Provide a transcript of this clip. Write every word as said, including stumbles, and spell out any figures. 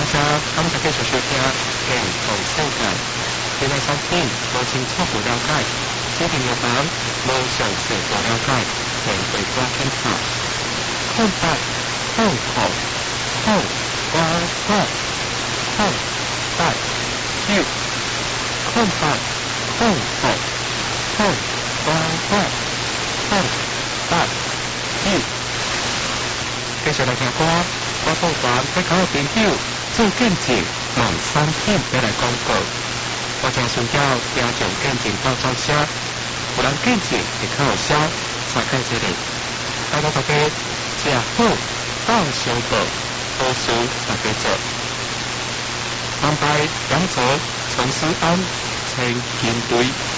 谢感谢继续收听健康世界。今日产品无清楚不了解，指定药房无详细不了解，便会多检查。空白、空空、空瓜瓜、空白、九、空白、空空、空瓜瓜、空白、九。继续来听歌，我放完俾各位朋友做见证，望产品要来广告。我正想要听众见证到作者，有人见证会较有效，参考这里。大家大家食好，放上报，好事大家做。安排两者从思安，请军队。